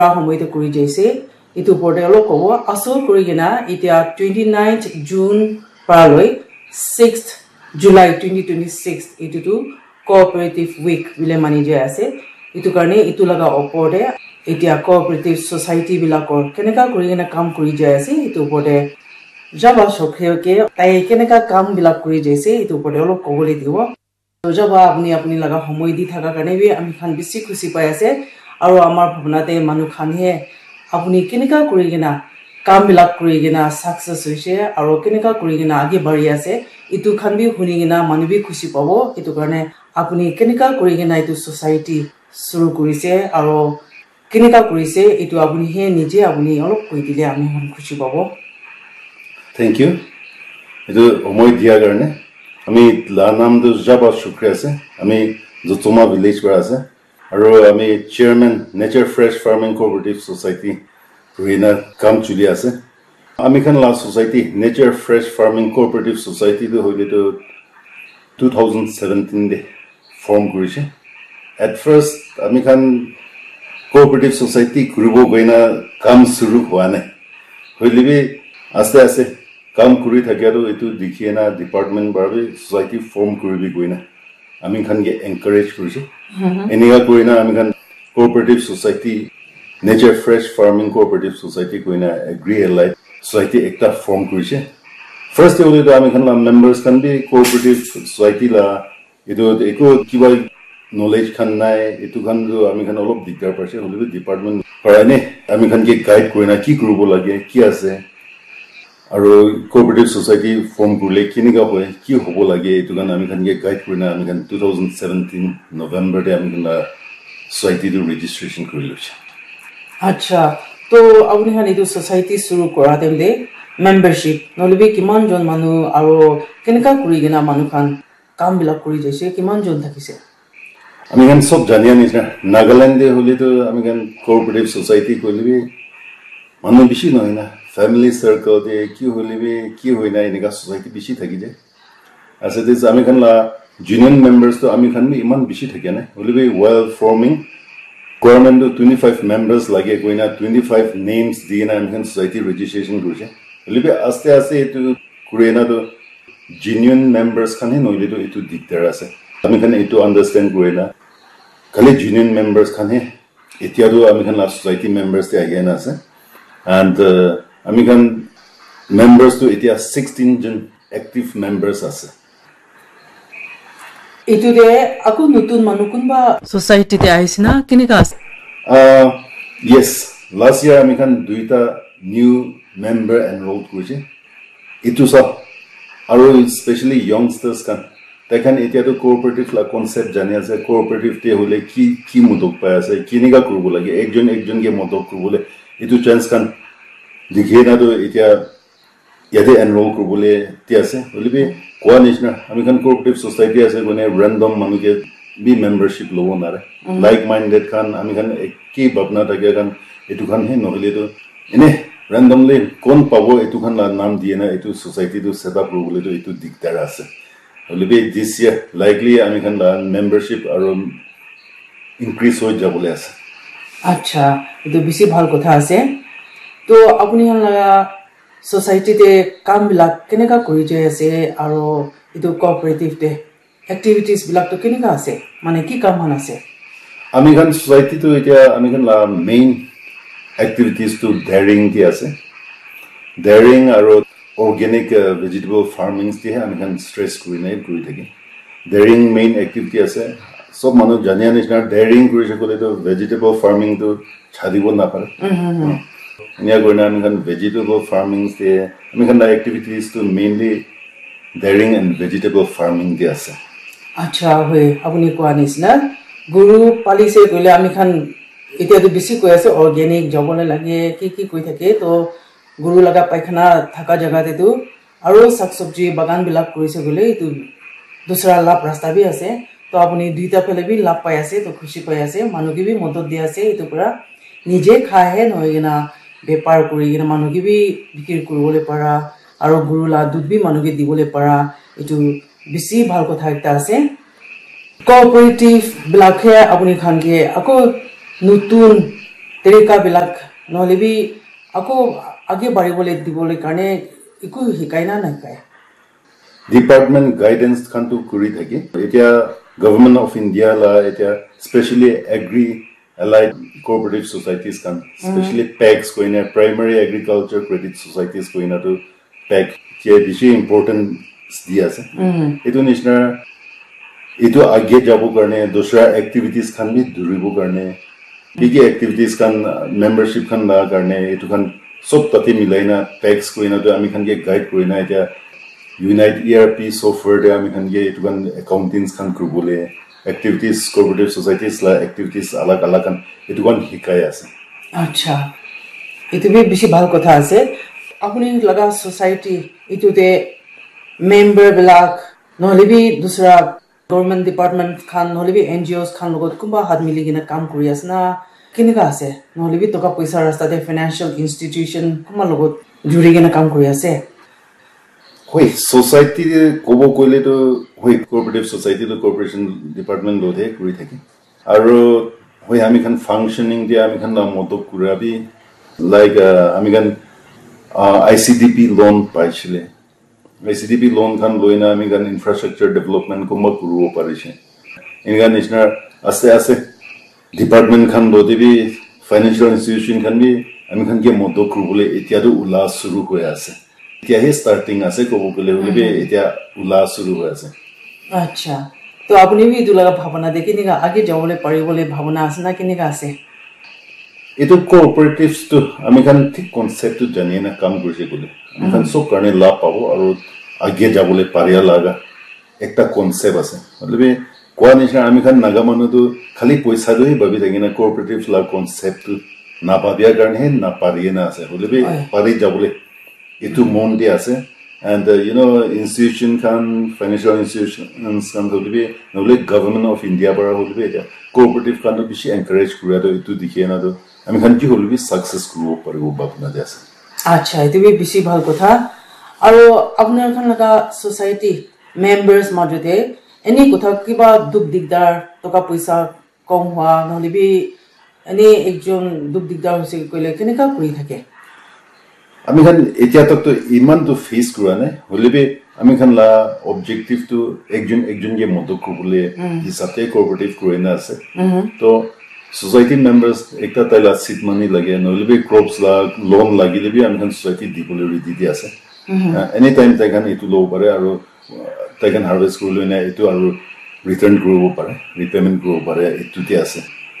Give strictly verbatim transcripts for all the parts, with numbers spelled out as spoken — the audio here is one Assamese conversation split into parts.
সময়তে কৰি যাইছে ইটো ওপৰতে অলপ ক'ব আসল কৰি কিনা এতিয়া twenty-ninth June পাৰলৈ sixth July twenty twenty-six ইটোটো cooperative week বিলে মানি যায় আছে ইটো কাৰণে ইটো লগা ওপৰতে এতিয়া কোঅপাৰেটিভ সোসাইটি বিলাকৰ কেনেকা কৰি কিনা কাম কৰি যায় আছে ইটো ওপৰতে যাবা সখেকে তাই কেনেকা কাম বিলাক কৰি যাইছে ইটো ওপৰতে অলপ ক'বলৈ দিব যাবা আপুনি আপুনি লগা সময় দি থাকা কাৰণে বি আমি খান বেছি খুশি পাই আছে আৰু আমাৰ ভাৱনাতে মানুহ খানহে আপুনি কেনেকা কৰি কিনা কাম বিলাক কৰি কিনা সাকসেস হৈছে আৰু কেনেকা কৰি কিনা আগে বাঢ়ি আছে ইটো খান বি শুনি কিনা মানুহ বি খুশি পাব ইটো কাৰণে আপুনি কেনেকা কৰি কিনা ইটো সোসাইটি শুৰু কৰিছে আৰু কেনেকা কৰিছে ইটো আপুনি হে নিজে আপুনি অলপ কৈ দিলে আমি খুশি পাব থ্যাংক ইউ ইটো সময় দিয়াৰ কাৰণে আমি নামটো যাবা শুক্ৰিয়া আছে আমি জুতমা ভিলেজ পৰা আছে আৰু আমি chairman nature fresh farming cooperative society Rina কাম চলি আছে আমি খান লা society nature fresh farming cooperative society তো হইলেতো twenty seventeen দে ফৰ্ম কৰিছে এট ফাৰ্স্ট আমি খান কোঅপাৰেটিভ সোসাইটি কৰিব গইনা কাম শুৰু হোৱা নাই হইলিবি আস্তে আস্তে কাম কৰি থাকে আৰু এটো দেখিয়ে না ডিপাৰ্টমেন্ট বাবে সোসাইটি ফৰ্ম কৰিবি গইনা আমি খান গে এনকাৰেজ কৰিছে এনিয়া কৰিনা আমি খান cooperative society nature fresh farming cooperative society গইনা এগ্ৰি এলাইড সোসাইটি একটা ফৰ্ম কৰিছে ফাৰ্স্ট হইলো আমি খান মেম্বাৰ্স খান বি কোঅপাৰেটিভ সোসাইটি লা এটো একো কিবা নলেজ খান নাই এটো খান আমি খান অলপ দিগদাৰ পাইছে হলিবি ডিপাৰ্টমেন্ট কৰানে আমি খান কে গাইড কৰিনা কি কৰিব লাগে কি আছে আৰু কোঅপাৰেটিভ সোসাইটি ফৰ্ম কৰিলে কিনিকা হয় কি হ'ব লাগে এটো গান আমি খানকে গাইড কৰিনা আমি খান twenty seventeen নৱেম্বৰ দে আমি খান সোসাইটি টো ৰেজিষ্ট্ৰেচন কৰি লৈছে আচ্ছা তো আপুনি খান ইটো সোসাইটি শুৰু কৰা তেমলে মেম্বাৰশিপ নলবি কিমান জন মানুহ আৰু কেনেকা কৰি কিনা মানুহ খান কাম বিলাক কৰি যাইছে কিমান জন থাকিছে আমি খান সব জানিয়া নিছা নাগালেণ্ডে হলিতো আমি খান কোঅপাৰেটিভ সোসাইটি কৰিলি মানুহ বেছি নহয় না ফ্যামিলি সার্কেল দে কি হলিবি কি হই না এনেকা সোসাইটি বেশি থাকি যায় আছে দিস আমি খান লা ইউনিয়ন মেম্বার্স তো আমি খান ইমান বেশি থাকে না হলিবি well forming government twenty-five members লাগে কইনা twenty-five নেমস দিয়ে না আমি খান সোসাইটি রেজিস্ট্রেশন করছে হলিবি আস্তে আস্তে এটো কুরেনা তো জেনুইন মেম্বার্স খানে নইলে তো এটো দিগদার আছে আমি খান এটো আন্ডারস্ট্যান্ড করেনা খালি জেনুইন মেম্বার্স খানে এতিয়া তো আমি খান লা সোসাইটি মেম্বার্স তে আগে না আছে and uh, আমি খান মেম্বার্স তো এতিয়া sixteen জন অ্যাক্টিভ মেম্বার্স আছে ইটো দে আকু নতুন মানুহ কোনবা সোসাইটি তে আইছে না কিনেকা আছে uh yes last year আমি খান দুইটা নিউ মেম্বার এনরোল কৰিছে ইটো সব আৰু স্পেশালি ইয়ংস্টার্স কান তাইখান এতিয়া তো কোঅপাৰেটিভ লা কনসেপ্ট জানি আছে কোঅপাৰেটিভ তে হলে কি কি মদক পাই আছে কিনিকা কৰিব লাগে একজন একজন কে মদক কৰিবলে ইটো চান্স কান দেখিয়ে না তো এতিয়া ইয়াতে এনরোল কৰিবলে তি আছে হলিবি কোৱা নিচিনা আমি খান কোঅপাৰেটিভ সোসাইটি আছে কোনে ৰেন্ডম মানুহে বি মেম্বাৰশিপ লব নাৰে লাইক মাইন্ডেড খান আমি খান কি ভাবনা থাকে খান এটো খান হে নহলে তো এনে ৰেন্ডমলি কোন পাব এটো খান নাম দিয়ে না এটো সোসাইটি তো সেটআপ কৰিবলে তো এটো দিগদাৰ আছে হলিবি দিস ইয়াৰ লাইকলি আমি খান মেম্বাৰশিপ আৰু ইনক্ৰিজ হৈ যাবলে আছে আচ্ছা এটো বেছি ভাল কথা আছে তো আপুনি লাগা সোসাইটিতে কাম বিলাক কেনেকা কৰি যায় আছে আৰু এটো কোঅপাৰেটিভ তে এক্টিভিটিজ বিলাক তো কেনেকা আছে মানে কি কাম মান আছে আমি খান সোসাইটি তো এতিয়া আমি খান লা মেইন এক্টিভিটিজ তো ডেয়াৰিং কি আছে ডেয়াৰিং আৰু অৰ্গেনিক ভেজিটেবল ফাৰ্মিং তে আমি খান স্ট্ৰেছ কৰি নাই কৰি থাকি ডেয়াৰিং মেইন এক্টিভিটি আছে সব মানুহ জানিয়া নিচিনা ডেয়াৰিং কৰিছে কলে তো ভেজিটেবল ফাৰ্মিং তো ছাদিব না পারে নিয়া গইনা আমি খান ভেজিটেবল ফাৰ্মিং তে আমি খান এক্টিভিটিজ তো mainly daring and vegetable farming দি আছে আচ্ছা হয় আপুনি কোৱা নিচিনা গুৰু পালিছে কইলে আমি খান এতিয়া তো বেছি কৈ আছে অৰ্গেনিক জবলে লাগে কি কি কৈ থাকে তো গুৰু লগা পায়খানা থাকা জায়গাতে তো আৰু শাক সবজি বাগান বিলাক কৰিছে গলে ইটো দুসৰা লাভ ৰাস্তা বি আছে তো আপুনি দুইটা ফেলে বি লাভ পাই আছে তো খুশি পাই আছে মানুহে বি মদত দি আছে ইটো পুৰা নিজে খাহে নহয় না বেপাৰ কৰি কিনা মানুহে বি বিক্ৰী কৰিবলৈ পাৰা আৰু গুৰু লা দুধ বি মানুহে দিবলৈ পাৰা ইটো বেছি ভাল কথা এটা আছে কোঅপাৰেটিভ ব্লকে আপুনি খানকে আকৌ নতুন তৰিকা বিলাক নহলে বি আকৌ আগে বাঢ়িবলৈ দিবলৈ কাৰণে একো শিকাই না নাকাই ডিপাৰ্টমেণ্ট গাইডেন্স খানটো কৰি থাকে এতিয়া গভৰ্ণমেণ্ট অফ ইণ্ডিয়া লা এতিয়া specially agri allied cooperative societies খান স্পেচিয়েলি পেক্স কইনা primary agriculture credit societies কইনাটো pack যে বেছি ইম্পৰ্টেণ্ট দি আছে এইটো নিচিনা এইটো আগে যাব কাৰণে দুসৰা এক্টিভিটিজ খান বি ধৰিব কাৰণে কি কি এক্টিভিটিজ খান মেম্বাৰশ্বিপ খান লা কাৰণে এইটো খান সব তাতে মিলাইনা পেক্স কইনাটো আমি খান কে গাইড কইনা এতিয়া ইউনাইট ই আৰ পি সফটৱেৰ দে আমি খান কে এইটো খান একাউন্টিংছ খান কৰিবলে এক্টিভিটিজ কোঅপাৰেটিভ সোসাইটিজ লা এক্টিভিটিজ আলাগ আলাগ খান এইটো খান শিকাই আছে আচ্ছা এইটো বি বেছি ভাল কথা আছে আপুনি লগা সোসাইটি ইটোতে মেম্বাৰ বিলাক নহলে বি দুসৰা গভৰ্ণমেণ্ট ডিপাৰ্টমেণ্ট খান নহলে বি এন জি অ'ছ খান লগত কোনবা হাত মিলি কিনে কাম কৰি আছে না কেনেকা আছে নহলে বি টকা পইচা ৰাস্তাতে ফাইনেন্সিয়েল ইনষ্টিটিউচন কোনবা লগত জুৰি কিনে কাম কৰি আছে হয় সোসাইটি ক'ব কইলে তো হয় কোঅপাৰেটিভ সোসাইটি তো কৰ্পোৰেচন ডিপাৰ্টমেণ্ট লতে কৰি থাকে আৰু হয় আমি খান ফাংশনিং দিয়া আমি খান মদক কুৰাবি লাইক আমি খান আইসিডিপি লোন পাইছিলে আইসিডিপি লোন খান লইনা আমি খান ইনফ্ৰাষ্ট্ৰাকচাৰ ডেভেলপমেন্ট কোমা কৰিব পাৰিছে ইনগা নিচিনা আছে আছে ডিপাৰ্টমেন্ট খান লতে বি ফাইনেন্সিয়েল ইনষ্টিটিউচন খান বি আমি খান কে মদক কৰিবলৈ এতিয়াতো উলা শুরু হৈ আছে এতিয়া হে স্টাৰ্টিং আছে ক'ব গ'লে হলে এতিয়া উলা শুরু হৈ আছে আচ্ছা তো আপুনি বি ইটো লগা ভাৱনা দেখি নিকা আগে যাবলৈ পাৰিবলৈ ভাৱনা আছে না কেনেকা আছে এইটো কোঅপাৰেটিভছ তো আমি খান ঠিক কনসেপ্টটো জানি না কাম কৰিছে ক'লে আমি খান সব কাৰণে লাভ পাব আৰু আগে যাবলৈ পাৰিয়া লাগা একটা কনসেপ্ট আছে মানে কোৱা নিচিনা আমি খান নাগা মানুহটো খালি পইচা লৈ ভাবি থাকি না কোঅপাৰেটিভছ লা কনসেপ্টটো না ভাবিয়া কাৰণে না পাৰিয়ে না আছে হলে পাৰি যাবলৈ এইটো মন দি আছে and uh, you know institution kan financial institutions kan holibe nole government of india para holibe ja cooperative kan to bishi encourage kura to itu dikhe na to ami kan ki holibe success kuro paribo bapna jase acha itu bi bishi bhal kotha aro apnar khan laga society members majote any kotha kiba duk digdar toka paisa kom hua nole bi any ekjon duk digdar hoise koile keneka kuri thake আমি খান এতিয়া তক তো ইমান তো ফেস কৰা নাই হলিবে আমি খান লা অবজেক্টিভ তো একজন একজন যে মদক কৰিলে হিচাপে কোঅপাৰেটিভ কৰিনা আছে তো সোসাইটি মেম্বাৰস একটা তাইলা সিট মানি লাগে নলিবে ক্ৰপস লা লোন লাগিলে বি আমি খান সোসাইটি দিবলৈ ৰেডি দি আছে এনি টাইম তাই খান এটো লব পাৰে আৰু তাই খান হাৰভেষ্ট কৰিলে না এটো আৰু ৰিটাৰ্ণ কৰিব পাৰে ৰিপেমেন্ট কৰিব পাৰে এটো দি আছে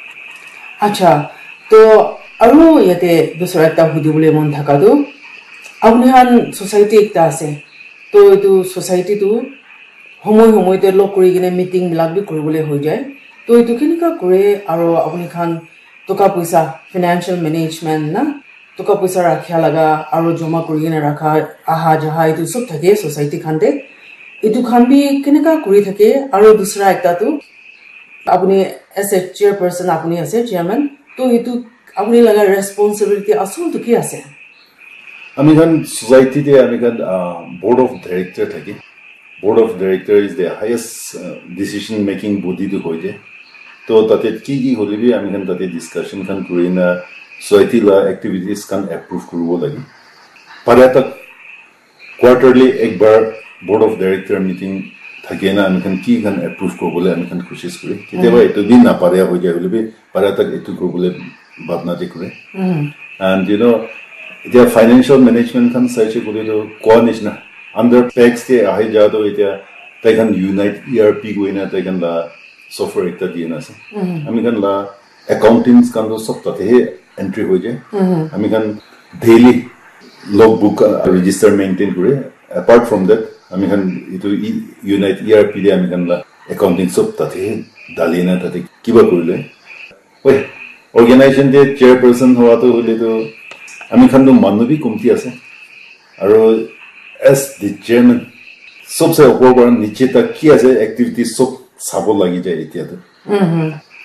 আচ্ছা তো আৰু ইয়াতে দুসৰা একটা হুদিবলৈ মন থাকাটো আপুনি হান সোসাইটি একটা আছে তো এইটো সোসাইটি তো সময় সময়তে লগ কৰি কিনে মিটিং বিলাক বি কৰিবলৈ হৈ যায় তো এইটো কেনেকা কৰে আৰু আপুনি খান টকা পইচা ফাইনেন্সিয়েল মেনেজমেন্ট না টকা পইচা ৰাখিয়া লাগা আৰু জমা কৰি কিনে ৰাখা আহা যাহা এইটো সব থাকে সোসাইটি খানতে এইটো খান বি কেনেকা কৰি থাকে আৰু দুসৰা একটা তো আপুনি এজ এ চেয়াৰপাৰসন আপুনি আছে চেয়াৰম্যান তো এইটো আপনি লাগা রেসপন্সিবিলিটি আসল তো কি আছে আমি খান সোসাইটি তে আমি খান বোর্ড অফ ডাইরেক্টর থাকি board of director is the highest decision making body তো হৈ যায় তো তাতে কি কি হলিবি আমি খান তাতে ডিসকাশন খান কৰি না সোসাইটি লা এক্টিভিটিজ খান এপ্ৰুভ কৰিব লাগে পাৰে তক কোৱাৰ্টাৰলি একবাৰ বোর্ড অফ ডাইরেক্টর মিটিং থাকে না আমি খান কি খান এপ্ৰুভ কৰিবলৈ আমি খান কোশিশ কৰি কেতিয়াবা এটো দিন না পাৰে হৈ যায় হলিবি পাৰে তক এটো কৰিবলৈ ভাবনা দেখুৱে and you know the financial management kan sache kore to ko nishna under pex ke ahi ja to eta they can unite E R P goina they can la software ekta diena ase ami kan la accountings kan to sob tate entry ho jaye ami kan daily logbook register maintain kore apart from that ami kan itu unite E R P de ami kan la accounting sob tate dalina tate kiba korile oi organization de chairperson hoa to hole to ami khan to manu bi kumti ase aro as the chairman sobse opor niche ta ki ase activity sob sabo lagi jay etia to mhm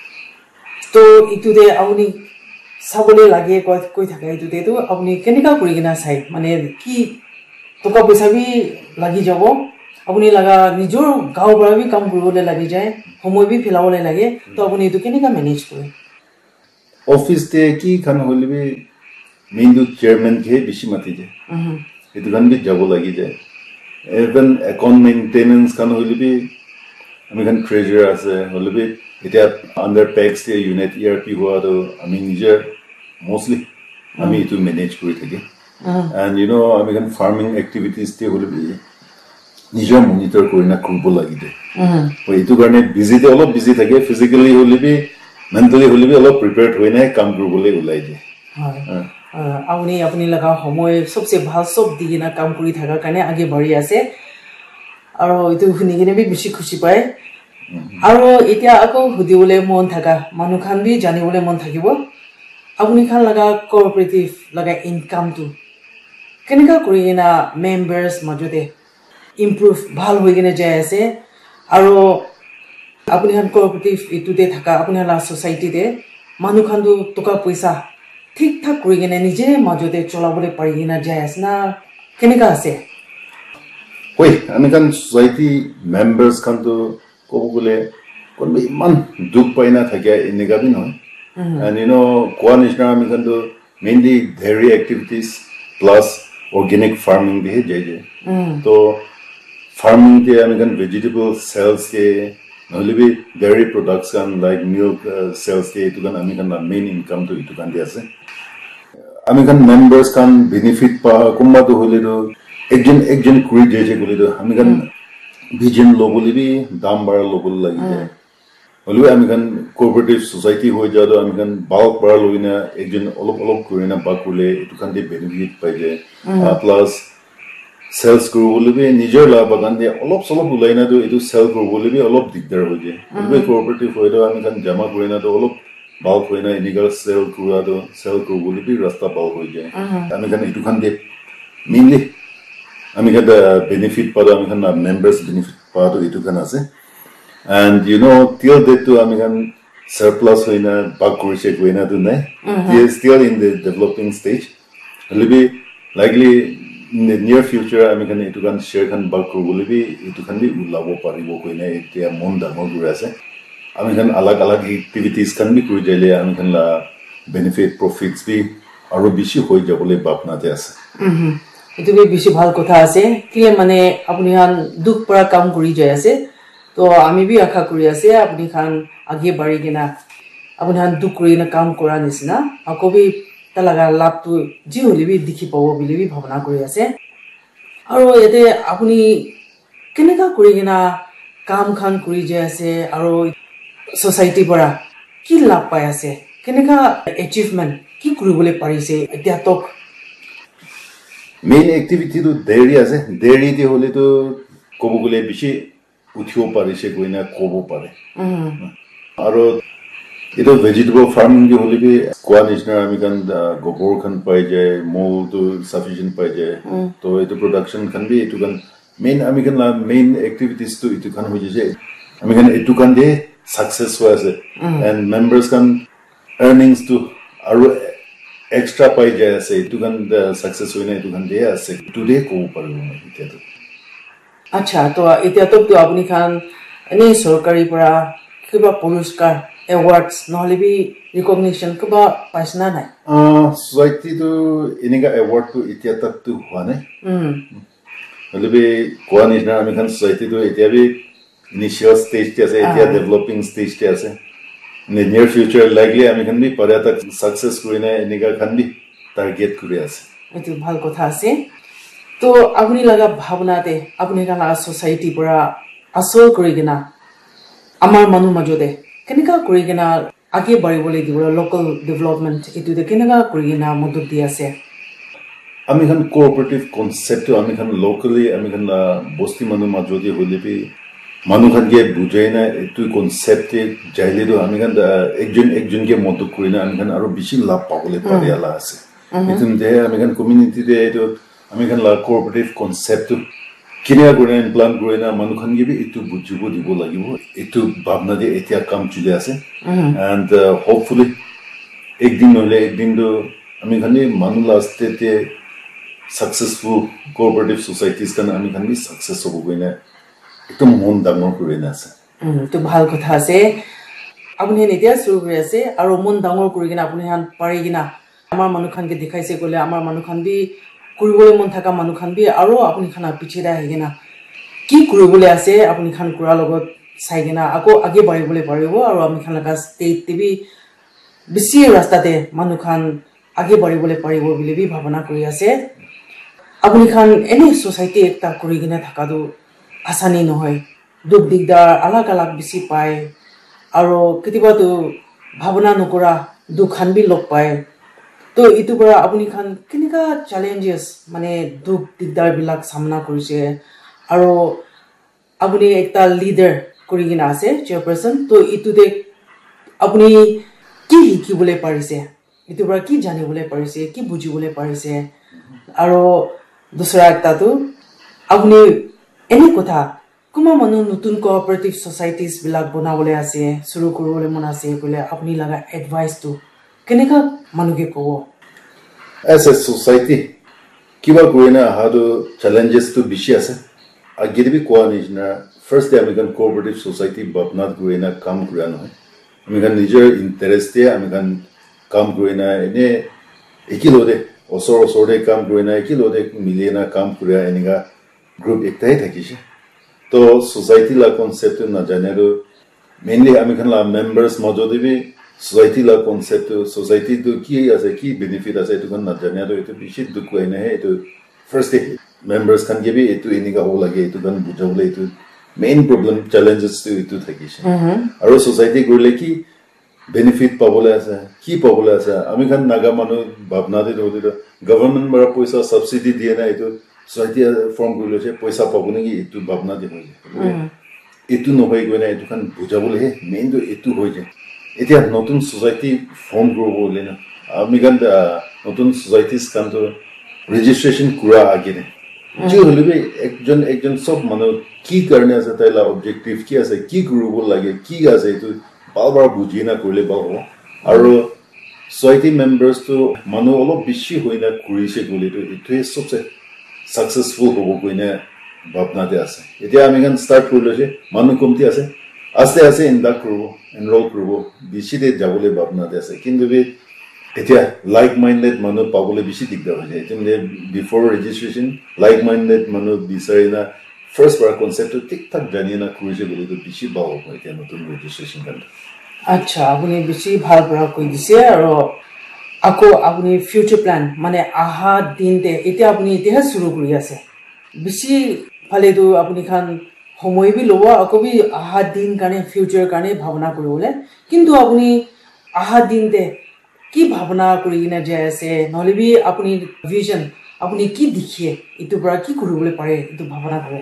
to itu de apni sabole lage koi koi thaka itu de to apni kenika kori gina sai mane ki toka paisa bi lagi jabo apni laga nijor gao bara bi kam koribole lagi jay homoy bi philabole lage to apni itu kenika manage kore office তে কি খান হলিবি মেইন দু চেয়ারম্যান কে বেশি মাতি যায় এটু গান বি যাব লাগি যায় even account maintenance খান হলিবি আমি খান ট্রেজারার আছে হলিবি এটা আন্ডার ট্যাক্স তে ইউনিট ইআরপি হওয়া তো আমি নিজে মোস্টলি আমি এটু ম্যানেজ করে থাকি and you know আমি খান ফার্মিং অ্যাক্টিভিটিস তে হলিবি নিজে মনিটর কৰি না কৰিব লাগি যায় ও এটু কাৰণে বিজিতে অলপ বিজি থাকে ফিজিক্যালি হলিবি মেন্টালি হলিবি অলপ প্ৰিপেয়াৰ্ড হৈ নাই কাম কৰিবলৈ ওলাই যায় হয় আপুনি আপুনি লগা সময় সবচেয়ে ভাল সব দিকে না কাম কৰি থাকাৰ কাৰণে আগে বাঢ়ি আছে আৰু এটো শুনি কিনে বি বেছি খুশি পায় আৰু এতিয়া আকৌ হুদিবলৈ মন থাকা মানুহ খান বি জানিবলৈ মন থাকিব আপুনি খান লগা কোঅপাৰেটিভ লগা ইনকামটো কেনেকা কৰি না মেম্বাৰ্স মাজতে ইমপ্ৰুভ ভাল হৈ কিনে যায় আছে আৰু আপুনি খান কোঅপাৰেটিভ ইটোতে থাকা আপুনি লা সোসাইটিতে মানুহ খানটো টকা পইচা ঠিক ঠাক কৰি কিনে নিজে মাজতে চলাবলৈ পাৰি কিনে যায় আছে না কেনেকা আছে হয় আমি খান সোসাইটি মেম্বাৰ্স খানটো ক'ব গ'লে কোনোবা ইমান দুখ পাই না থাকে এনেকা বি নহয় and you know কোৱা নিচিনা আমি খানটো mainly dairy activities plus organic farming দিয়ে যায় যায় তো ফার্মিং তে আমি খান ভেজিটেবল সেলস তে নহলে B dairy production like milk sales তে এটু খান আমি খান মেইন ইনকাম তো এটু খান দি আছে আমি খান মেম্বার্স খান বেনিফিট পা কোনবা তো হইলে তো একজন একজন কুই যে যে বলি তো আমি খান ভিজন লবলি বি দাম বাড়া লবল লাগি যায় হইলে আমি খান কোঅপারেটিভ সোসাইটি হই যাও আমি খান বাল্ক বাড়া লইনা একজন অলপ অলপ করিনা বা করলে এটু খান দি বেনিফিট পাই যায় প্লাস সেলস কৰিবলৈ বি নিজৰ লাভ বাগান দিয়ে অলপ সলপ ওলাই না তো এটো সেল কৰিবলৈ বি অলপ দিগদাৰ হৈ যায় এই কোঅপাৰেটিভ হয়তো আমি কান জমা কৰি না তো অলপ বাল্ক হৈ না ইনিগাল সেল কৰা তো সেল কৰিবলৈ বি ৰাস্তা বাল্ক হৈ যায় আমি কান এটো খান দিয়ে মেইনলি আমি কান বেনিফিট পাও আমি কান মেম্বাৰ্স বেনিফিট পাও তো এটো খান আছে and you know till that to আমি কান surplus হৈ না বাক কৰিছে গৈ না তো নাই they are still in the developing stage will be likely in the near future আমি খান এটু খান শেয়ার খান বাক কৰিবলৈ বি এটু খান বি উলাব পাৰিব কইনা এতিয়া মন ডাঙৰ কৰি আছে আমি খান আলাগ আলাগ এক্টিভিটিজ খান বি কৰি যাইলে আমি খান লা বেনিফিট প্ৰফিটস বি আৰু বেছি হৈ যাবলৈ ভাবনাতে আছে এটু বি বেছি ভাল কথা আছে কিলে মানে আপুনি খান দুখ পৰা কাম কৰি যায় আছে তো আমি বি আশা কৰি আছে আপুনি খান আগে বাঢ়ি কিনা আপুনি খান দুখ কৰি না কাম কৰা নিচিনা আকৌ বি তালাগা লাভটো যি হলিবি দেখি পাব বুলি ভাবনা কৰি আছে আৰু এতে আপুনি কেনেকা কৰি কিনা কাম খান কৰি যায় আছে আৰু সোসাইটি পৰা কি লাভ পাই আছে কেনেকা এচিভমেন্ট কি কৰিবলৈ পাৰিছে এতিয়া তক মেইন এক্টিভিটি তো ডেইৰী আছে ডেইৰী দি হলে তো ক'ব গ'লে বেছি উঠিব পাৰিছে কইনা ক'ব পাৰে আৰু এটা ভেজিটেবল ফার্মিং যে হলে বি কোয়া নিচিনা আমি কান গোবর খান পাই যায় মল তো সাফিসিয়েন্ট পাই যায় তো এটা প্রোডাকশন খান বি এটু কান মেইন আমি কান মেইন অ্যাক্টিভিটিস তো এটু খান হই যায় আমি কান এটু কান দে সাকসেস হই আছে এন্ড মেম্বার্স কান আর্নিংস তো আর এক্সট্রা পাই যায় আছে এটু কান সাকসেস হই না এটু কান দে আছে টুডে কো পারবো না এটা তো আচ্ছা তো এটা তো আপনি খান এনে সরকারি পৰা কিবা পুরস্কার awards নহলে বি recognition কিবা পাইছে না নাই আ সোসাইটি তো এনেকা award তো এতিয়া তক তো হোৱা নাই হুম হলে বি কোৱা নিচিনা আমি খান সোসাইটি তো এতিয়া বি ইনিশিয়াল স্টেজ তে আছে এতিয়া ডেভেলপিং স্টেজ তে আছে in the near future likely আমি খান বি পরে তক সাকসেস কৰি না এনেকা খান বি টার্গেট কৰি আছে এটো ভাল কথা আছে তো আপুনি লাগা ভাবনাতে আপুনি কানা সোসাইটি পৰা আসল কৰি কিনা আমাৰ মানুহ মাজতে কেনেকা কৰি কিনা আগে বাঢ়িবলৈ দিব লোকাল ডেভেলপমেন্ট এটো কেনেকা কৰি কিনা মদত দি আছে আমি খান কোঅপাৰেটিভ কনসেপ্ট আমি খান লোকালি আমি খান বস্তি মানুহ মাজতে হলে বি মানুহ খান কে বুজাই না এটো কনসেপ্ট যাইলে তো আমি খান একজন একজন কে মদত কৰি না আমি খান আৰু বেছি লাভ পাবলৈ পাৰি আলা আছে এতুম যে আমি খান কমিউনিটিতে এটো আমি খান লা কোঅপাৰেটিভ কনসেপ্ট কিনা কৰি ইমপ্লান্ট কৰি না মানুহ খান কে বি এটো বুজিব দিব লাগিব এটো ভাবনা যে এতিয়া কাম চলি আছে এন্ড হোপফুলি একদিন নহলে একদিন তো আমি খান মানুহ লাষ্টতে successful cooperative societies kan ami kan bi success hobo goina ekdom mon dangor kori na ase hm to bhal kotha ase আপুনি এতিয়া শুরু কৰি আছে আৰু মন ডাঙৰ কৰি কিনা আপুনি হান পাৰি কিনা আমাৰ মানুহ খানকে দেখাইছে কলে আমাৰ মানুহ খান বি কৰিবলৈ মন থকা মানুহ খান বি আৰু আপুনি খানা পিছিদা আহি কিনা কি কৰিবলৈ আছে আপুনি খান কৰা লগত চাই কিনা আকৌ আগে বাঢ়িবলৈ পাৰিব আৰু আমি খান লগা ষ্টেট টিভি বেছি ৰাস্তাতে মানুহ খান আগে বাঢ়িবলৈ পাৰিব বুলি বি ভাৱনা কৰি আছে আপুনি খান এনে সোসাইটি একটা কৰি কিনা থাকাটো আসানি নহয় দুখ দিগদাৰ আলাগ আলাগ বেছি পায় আৰু কেতিয়াবাতো ভাৱনা নকৰা দুখান বি লগ পায় তো ইটো পৰা আপুনি খান কেনেকা চ্যালেঞ্জেস মানে দুখ দিগদাৰ বিলাক সামনা কৰিছে আৰু আপুনি একটা লিডাৰ কৰি কিনা আছে চেয়াৰপাৰসন তো ইটোতে আপুনি কি শিকিবলৈ পাৰিছে ইটো পৰা কি জানিবলৈ পাৰিছে কি বুজিবলৈ পাৰিছে আৰু দুসৰা একটাটো আপুনি এনে কথা কোমা মানুহ নতুন কোঅপাৰেটিভ সোসাইটিজ বিলাক বনাবলৈ আছে শুরু কৰিবলৈ মন আছে কলে আপুনি লাগা এডভাইস তো কেনেকা মানুহে কব as a society কিবা কৰিনা হাদু challenges to বেছি আছে আগেবি কোৱা নিচিনা first day American cooperative society বাপনাত Kareena কাম কৰা নহয় আমি গান নিজৰ ইন্টাৰেষ্টে আমি গান কাম কৰিনা এনে একিলোদে ওচৰ ওচৰতে কাম কৰিনা একিলোদে মিলিনা কাম কৰা এনেকা গ্ৰুপ একটাই থাকিছে তো সোসাইটি লা কনসেপ্ট না জানেৰো মেইনলি আমি খান লা মেম্বার্স মজদি বি সোসাইটি লা কনসেপ্ট সোসাইটি তো কি আছে কি বেনিফিট আছে এটো না জানেৰো এটো বেছি দুখ হয় না এটো ফার্স্ট মেম্বার্স খান গবি এটো এনিকা হ'ব লাগে এটো গান বুজাবলৈ এটো মেইন প্ৰবলেম চ্যালেঞ্জেস তো এটো থাকিছে আৰু সোসাইটি কৰিলে কি বেনিফিট পাবলৈ আছে কি পাবলৈ আছে আমি খান নাগা মানুহ ভাবনা দি ধৰিলো গভর্নমেন্ট পৰা পইচা সাবসিডি দিয়ে না এটো সোসাইটি ফর্ম কৰিলে পইচা পাব নেকি এটো ভাবনা দি হৈ এটো নহয় গনে এটো খান বুজাবলৈ মেইন তো এটো হৈ যায় এতিয়া নতুন সোসাইটি ফর্ম কৰিবলৈ না আমি গান নতুন সোসাইটিস কান তো রেজিস্ট্রেশন কৰা আগেনে যে হলিবে একজন একজন সব মানুহ কি কাৰণে আছে তাইলা অবজেক্টিভ কি আছে কি কৰিব লাগে কি আছে এটো বাৰবাৰ বুজি না কৰিলে পাব আৰু সোসাইটি মেম্বার্স তো মানুহ অলপ বেছি হৈ না কৰিছে গলি তো এটোই সবচে successful hobo koine bapnate ase etia ami gan start korile manu komti ase aste aste inda krobo enroll krobo bishi de jabole bapnate ase kintu be etia like minded manu pabole bishi digda hoye etimle before registration like minded manu bisarina first bar concept to tik tak janina kruise bole to bishi bawo etia notun registration kan acha apuni bishi bhal bra koi dise aro আকৌ আপুনি ফিউচার প্ল্যান মানে আহা দিনতে এতিয়া আপুনি এতিয়া শুরু কৰি আছে বেছি ফালে তো আপুনি খান সময় বি লব আকৌ বি আহা দিন কাৰণে ফিউচার কাৰণে ভাবনা কৰিবলে কিন্তু আপুনি আহা দিনতে কি ভাবনা কৰি কিনে যায় আছে নহলে বি আপুনি ভিজন আপুনি কি দেখিয়ে ইটো পৰা কি কৰিবলৈ পাৰে ইটো ভাবনা কৰে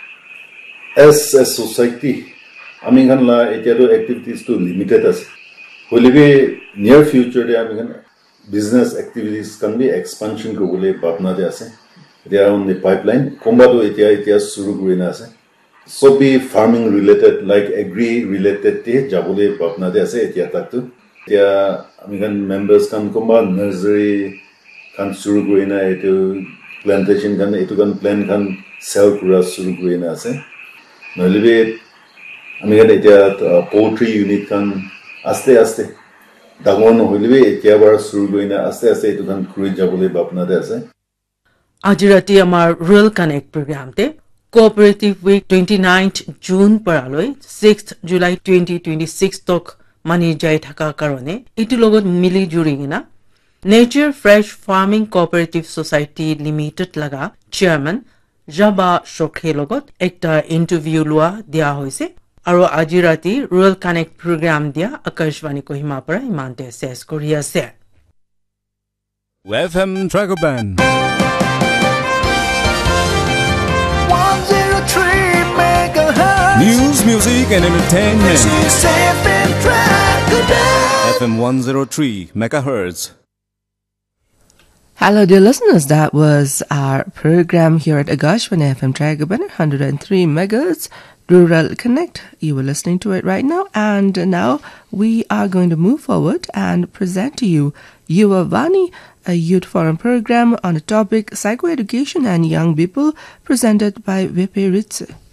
as a society আমি খান লা এতিয়া তো এক্টিভিটিজ তো লিমিটেড আছে হলিবি নিয়ার ফিউচার আমি খান business activities can be expansion ko bole bapna de ase they are on the pipeline komba do etia etia suru kurina ase so be farming related like agri related te jabole bapna de ase etia tak tu etia ami kan members kan komba nursery kan suru kurina etu plantation kan etu kan plan kan sell kura suru kurina ase nolibe ami kan etia poultry unit kan aste aste ডাঙৰ নহলিবে এতিয়াবাৰ শুরু গইনা আস্তে আস্তে এটো গান ক্ৰুই যাবলৈ বাপনা দে আছে আজি ৰাতি আমাৰ rural connect প্ৰগ্ৰামতে cooperative week twenty-ninth June পৰালৈ sixth July twenty twenty-six তক মানি যাই থকা কাৰণে ইটো লগত মিলি জুৰি কিনা nature fresh farming cooperative society limited লগা চেয়াৰম্যান জাবা শখে লগত একটা ইন্টাৰভিউ লোৱা দিয়া হৈছে আৰু আজি ৰাতি ৰুৰাল কানেক্ট প্ৰগ্ৰাম দিয়া আকাশবাণী কহিমা পৰা ইমানতে শেষ কৰি আছে F M Dragoban one oh three megahertz News, music and entertainment This is F M Dragoban F M one oh three megahertz Hello, dear listeners. That was our program here at Agashwan F M Dragoban, one hundred three megahertz, Rural Connect. You were listening to it right now. And now we are going to move forward and present to you Yuva Vani, a youth forum program on the topic psychoeducation and young people, presented by Vipe Ritze.